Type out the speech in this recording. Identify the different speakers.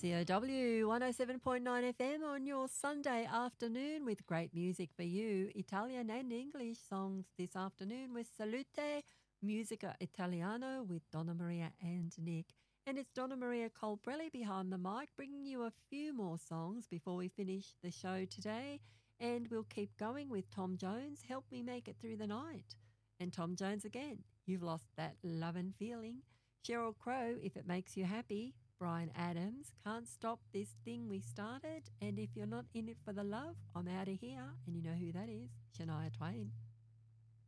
Speaker 1: COW 107.9 FM on your Sunday afternoon with great music for you. Italian and English songs this afternoon with Salute Musica Italiano with Donna Maria and Nick. And it's Donna Maria Colbrelli behind the mic, bringing you a few more songs before we finish the show today. And we'll keep going with Tom Jones, Help Me Make It Through the Night. And Tom Jones again, You've Lost That Lovin' Feeling. Sheryl Crow, If It Makes You Happy. Bryan Adams, Can't Stop This Thing We Started. And if you're not in it for the love, I'm out of here. And you know who that is, Shania Twain.